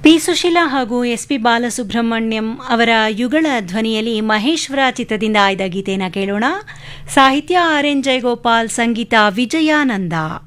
P Sushila ಹಾಗೂ SP. Balasubrahmanyam ಅವರ ಯುಗಳ ಧ್ವನಿಯಲ್ಲಿ ಮಹೇಶ್ವರ ಚಿತ್ರದಿಂದ ಆಯ್ದ ಗೀತೆಯನ್ನು ಕೇಳೋಣ. ಸಾಹಿತ್ಯ ಆರ್.ಎನ್. ಜಯಗೋಪಾಲ್, ಸಂಗೀತ ವಿಜಯಾನಂದ.